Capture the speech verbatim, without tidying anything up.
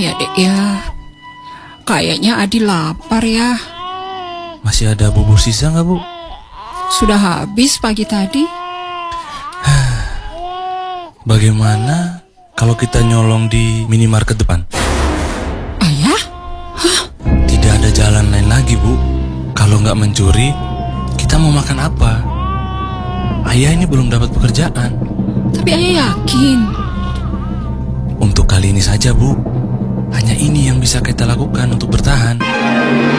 ya, Dek ya. Kayaknya Adi lapar ya. Masih ada bubur sisa nggak, Bu? Sudah habis pagi tadi. Bagaimana kalau kita nyolong di minimarket depan? Ayah? Hah? Tidak ada jalan lain lagi, Bu. Kalau nggak mencuri, kita mau makan apa? Ayah ini belum dapat pekerjaan. Tapi ayah yakin. Untuk kali ini saja, Bu. Hanya ini yang bisa kita lakukan untuk bertahan.